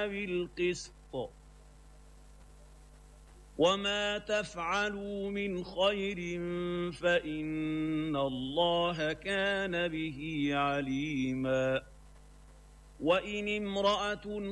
بالقسط وما تفعلوا من خير فإن الله كان به عليما وإن امرأة